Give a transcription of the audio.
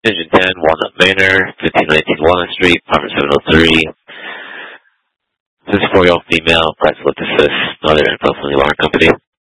Engine 10, Walnut Manor, 1519 Walnut Street, apartment 703. This is 4-year-old female, price list assist, no other info from the alarm company.